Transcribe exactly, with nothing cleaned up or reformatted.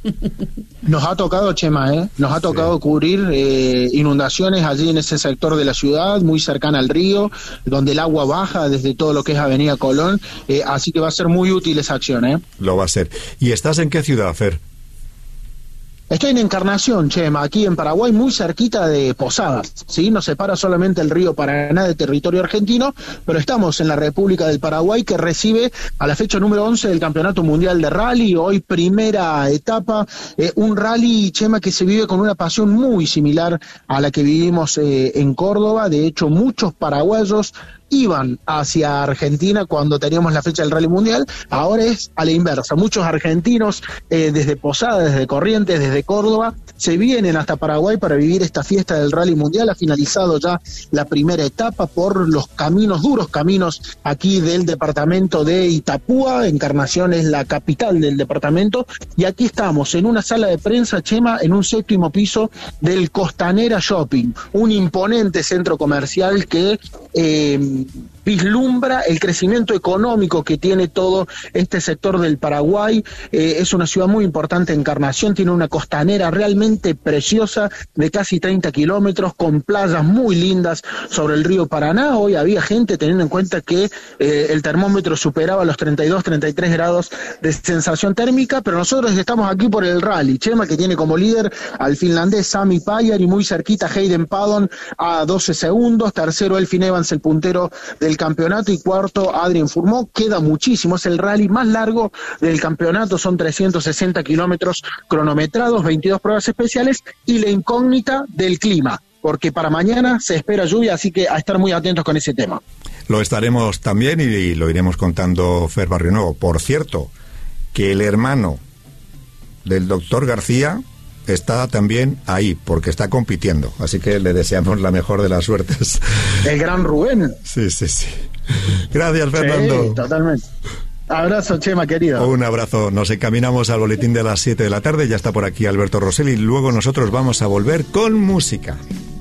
Nos ha tocado, Chema, ¿eh? Nos ha tocado sí. cubrir eh, inundaciones allí en ese sector de la ciudad, muy cercana al río, donde el agua baja desde todo lo que es Avenida Colón, eh, así que va a ser muy útil esa acción, ¿eh? Lo va a ser. ¿Y estás en qué ciudad, Fer? Estoy en Encarnación, Chema, aquí en Paraguay, muy cerquita de Posadas, ¿sí? Nos separa solamente el río Paraná de territorio argentino, pero estamos en la República del Paraguay, que recibe a la fecha número once del Campeonato Mundial de Rally, hoy primera etapa, eh, un rally, Chema, que se vive con una pasión muy similar a la que vivimos eh, en Córdoba. De hecho, muchos paraguayos iban hacia Argentina cuando teníamos la fecha del Rally Mundial, ahora es a la inversa. Muchos argentinos eh, desde Posadas, desde Corrientes, desde Córdoba, se vienen hasta Paraguay para vivir esta fiesta del Rally Mundial. Ha finalizado ya la primera etapa por los caminos, duros caminos aquí del departamento de Itapúa. Encarnación es la capital del departamento, y aquí estamos en una sala de prensa, Chema, en un séptimo piso del Costanera Shopping, un imponente centro comercial que eh, vislumbra el crecimiento económico que tiene todo este sector del Paraguay. Eh, es una ciudad muy importante, Encarnación, tiene una costanera realmente preciosa de casi treinta kilómetros, con playas muy lindas sobre el río Paraná. Hoy había gente, teniendo en cuenta que eh, el termómetro superaba los treinta y dos, treinta y tres grados de sensación térmica, pero nosotros estamos aquí por el rally, Chema, que tiene como líder al finlandés Sami Pajär y muy cerquita Hayden Paddon a doce segundos, tercero Elfyn Evans, el puntero del campeonato, y cuarto Adrien Fourmaux. Queda muchísimo, es el rally más largo del campeonato, son trescientos sesenta kilómetros cronometrados, veintidós pruebas especiales y la incógnita del clima, porque para mañana se espera lluvia, así que a estar muy atentos con ese tema. Lo estaremos también y lo iremos contando, Fer Barrionuevo. Por cierto, que el hermano del doctor García está también ahí, porque está compitiendo, así que le deseamos la mejor de las suertes. El gran Rubén. Sí, sí, sí. Gracias, Fernando. Sí, totalmente. Abrazo, Chema, querido. Un abrazo. Nos encaminamos al boletín de las siete de la tarde. Ya está por aquí Alberto Rosell y luego nosotros vamos a volver con música.